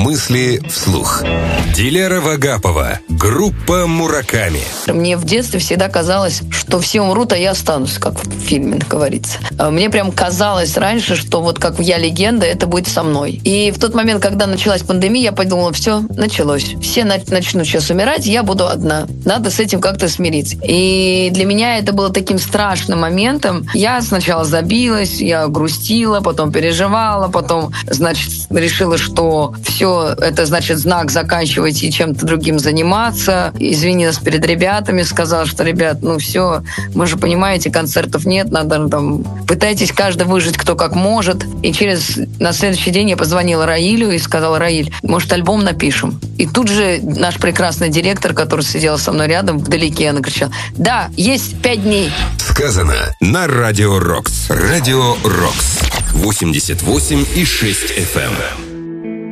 Мысли вслух. Дилярова Агапова. Группа «Мураками». Мне в детстве всегда казалось, что все умрут, а я останусь, как в фильме говорится. Мне прям казалось раньше, что вот как «Я легенда», это будет со мной. И в тот момент, когда началась пандемия, я подумала, все, началось. Все начнут сейчас умирать, я буду одна. Надо с этим как-то смириться. И для меня это было таким страшным моментом. Я сначала забилась, я грустила, потом переживала, потом, значит, решила, что все, это значит знак, заканчивайте чем-то другим заниматься. Извинилась перед ребятами, сказала, что, ребят, ну все, вы же понимаете, концертов нет, надо там, пытайтесь каждый выжить кто как может. И на следующий день я позвонила Раилю и сказала: Раиль, может, альбом напишем? И тут же наш прекрасный директор, который сидел со мной рядом, вдалеке, она кричала: да, есть 5 дней. Сказано на Радио Рокс. Радио Рокс. 88,6 FM.